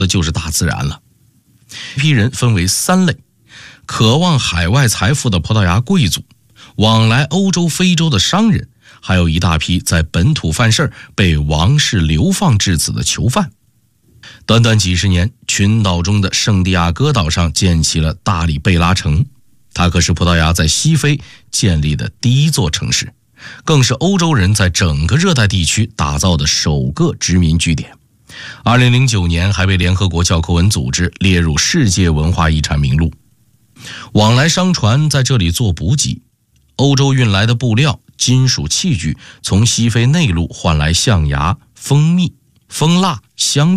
的就是大自然了。这批人分为3类：渴望海外财富的葡萄牙贵族，往来欧洲、非洲的商人，还有一大批在本土犯事被王室流放至此的囚犯。短短几十年，群岛中的圣地亚哥岛上建起了大里贝拉城，它可是葡萄牙在西非建立的第1座城市，更是欧洲人在整个热带地区打造的首个殖民据点。2009年还被联合国教科文组织列入世界文化遗产名录。往来商船在这里做补给，欧洲运来的布料、金属器具从西非内陆换来象牙、蜂蜜、蜂蜡、香料